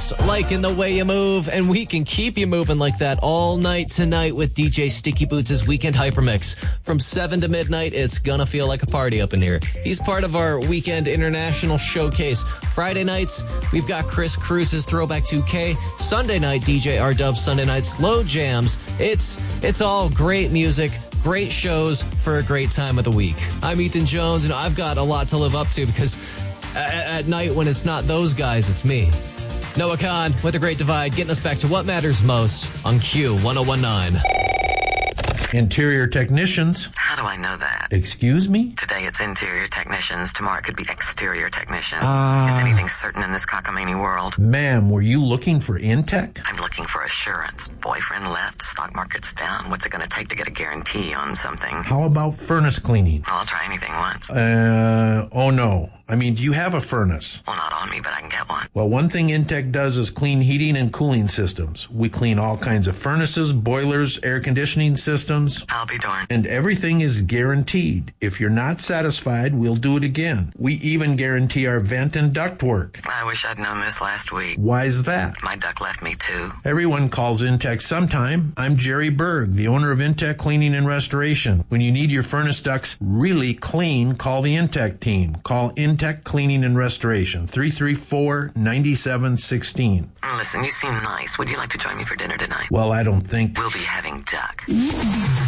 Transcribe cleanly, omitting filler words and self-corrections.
just liking the way you move, and we can keep you moving like that all night tonight with DJ Sticky Boots' Weekend Hypermix. From 7 to midnight, it's gonna feel like a party up in here. He's part of our Weekend International Showcase. Friday nights, we've got Chris Cruz's Throwback 2K. Sunday night, DJ R-Dub Sunday night Slow Jams. It's all great music. Great shows for a great time of the week. I'm Ethan Jones, and I've got a lot to live up to because at night when it's not those guys, it's me. Noah Khan with The Great Divide, getting us back to what matters most on Q1019. Interior technicians. How do I know that? Excuse me? Today it's interior technicians. Tomorrow it could be exterior technicians. Is anything certain in this cockamamie world? Ma'am, were you looking for Intech? I'm looking for assurance. Boyfriend left, stock market's down. What's it going to take to get a guarantee on something? How about furnace cleaning? Well, I'll try anything once. Oh no. I mean, do you have a furnace? Well, not on me, but I can get one. Well, one thing Intech does is clean heating and cooling systems. We clean all kinds of furnaces, boilers, air conditioning systems. I'll be darned. And everything is guaranteed. If you're not satisfied, we'll do it again. We even guarantee our vent and duct work. I wish I'd known this last week. Why's that? My duck left me too. Everyone calls Intech sometime. I'm Jerry Berg, the owner of Intech Cleaning and Restoration. When you need your furnace ducts really clean, call the Intech team. Call Intech Cleaning and Restoration, 334-9716. Listen, you seem nice. Would you like to join me for dinner tonight? Well, I don't think... We'll be having duck.